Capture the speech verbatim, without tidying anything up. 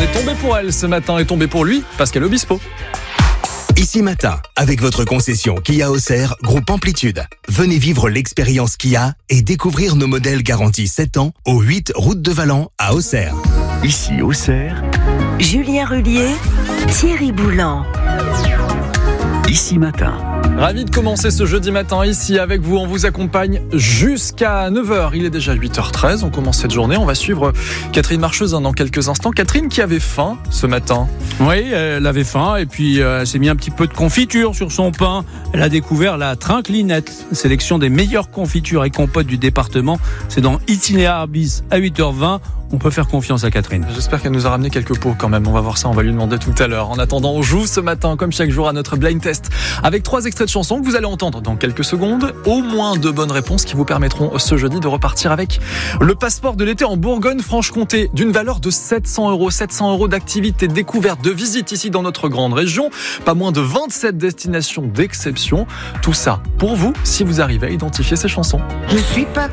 est tombée pour elle ce matin et tombée pour lui, Pascal Obispo. Ici Matin, avec votre concession Kia Auxerre, groupe Amplitude. Venez vivre l'expérience Kia et découvrir nos modèles garantis sept ans au huit route de Valent à Auxerre. Ici Auxerre, Julien Rullier, Thierry Boulan. Ici Matin. Ravi de commencer ce jeudi matin ici avec vous. On vous accompagne jusqu'à neuf heures. Il est déjà huit heures treize. On commence cette journée. On va suivre Catherine Marcheuse dans quelques instants. Catherine qui avait faim ce matin. Oui, elle avait faim et puis euh, elle s'est mis un petit peu de confiture sur son pain. Elle a découvert la Trinclinette, sélection des meilleures confitures et compotes du département. C'est dans Itinéraire bis à huit heures vingt. On peut faire confiance à Catherine. J'espère qu'elle nous a ramené quelques pots quand même. On va voir ça, on va lui demander tout à l'heure. En attendant, on joue ce matin, comme chaque jour, à notre blind test avec trois extraits de chansons que vous allez entendre dans quelques secondes. Au moins deux bonnes réponses qui vous permettront ce jeudi de repartir avec le passeport de l'été en Bourgogne-Franche-Comté d'une valeur de sept cents euros. sept cents euros d'activités, découvertes, de visites ici dans notre grande région. Pas moins de vingt-sept destinations d'exception. Tout ça pour vous si vous arrivez à identifier ces chansons. Je suis pas